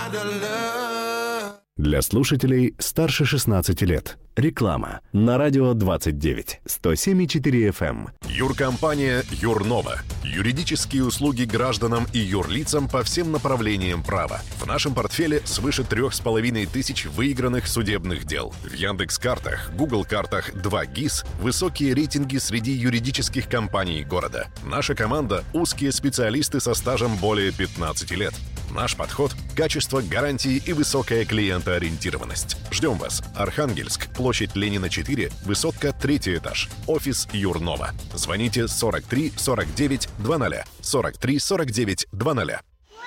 Для слушателей старше 16 лет. Реклама на радио 29, 107,4 FM. Юркомпания «Юрнова». Юридические услуги гражданам и юрлицам по всем направлениям права. В нашем портфеле свыше 3500 выигранных судебных дел. В Яндекс.Картах, Google.Картах 2 ГИС высокие рейтинги среди юридических компаний города. Наша команда – узкие специалисты со стажем более 15 лет. Наш подход – качество, гарантии и высокая клиентоориентированность. Ждем вас. Архангельск, площадь Ленина, 4, высотка, 3 этаж. Офис Юрнова. Звоните 43 49 00. 43 49 00.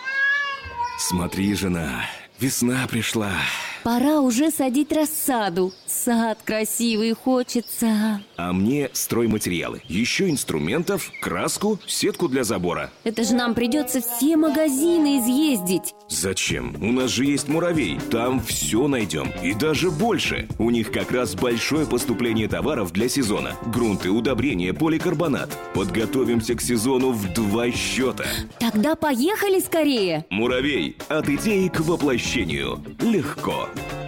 Смотри, жена, весна пришла. Пора уже садить рассаду. Сад красивый хочется. А мне стройматериалы. Еще инструментов, краску, сетку для забора. Это же нам придется все магазины изъездить. Зачем? У нас же есть «Муравей». Там все найдем. И даже больше. У них как раз большое поступление товаров для сезона. Грунты, удобрения, поликарбонат. Подготовимся к сезону в 2 счета. Тогда поехали скорее. «Муравей». От идеи к воплощению. Легко.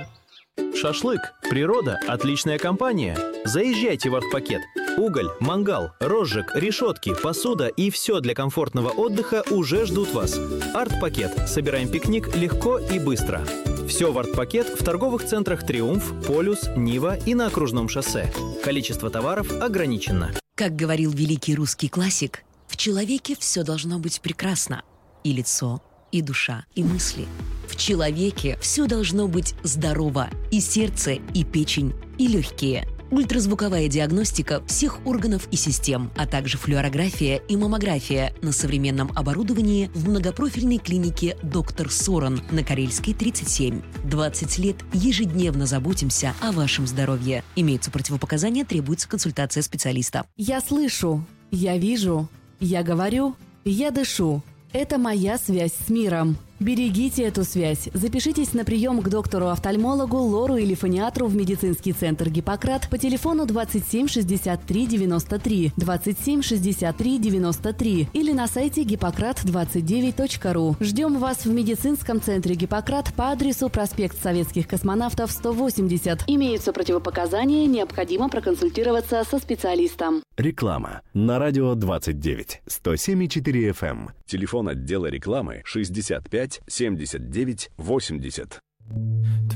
Шашлык, природа, отличная компания. Заезжайте в «Артпакет». Уголь, мангал, розжиг, решетки, посуда и все для комфортного отдыха уже ждут вас. «Артпакет». Собираем пикник легко и быстро. Все в «Артпакет» в торговых центрах «Триумф», «Полюс», «Нива» и на окружном шоссе. Количество товаров ограничено. Как говорил великий русский классик, в человеке все должно быть прекрасно. И лицо, и душа, и мысли. В человеке все должно быть здорово. И сердце, и печень, и легкие. Ультразвуковая диагностика всех органов и систем, а также флюорография и маммография на современном оборудовании в многопрофильной клинике «Доктор Соран» на Карельской, 37. 20 лет ежедневно заботимся о вашем здоровье. Имеются противопоказания, требуется консультация специалиста. Я слышу, я вижу, я говорю, я дышу. Это моя связь с миром. Берегите эту связь. Запишитесь на прием к доктору-офтальмологу, лору или фониатру в медицинский центр «Гиппократ» по телефону 27 63 93, 27 63 93 или на сайте гиппократ29.ру. Ждем вас в медицинском центре «Гиппократ» по адресу проспект Советских космонавтов, 180. Имеются противопоказания, необходимо проконсультироваться со специалистом. Реклама на радио 29, 107,4 FM. Телефон отдела рекламы 65 79 80.